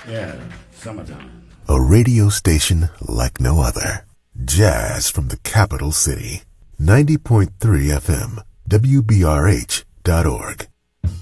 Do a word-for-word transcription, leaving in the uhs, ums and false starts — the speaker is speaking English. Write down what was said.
Yeah, summertime. A radio station like no other. Jazz from the capital city. ninety point three F M, W B R H dot org.